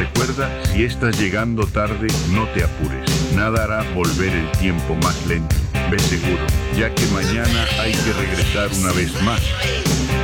recuerda, si estás llegando tarde, no te apures. Nada hará volver el tiempo más lento. Ve seguro, ya que mañana hay que regresar una vez más.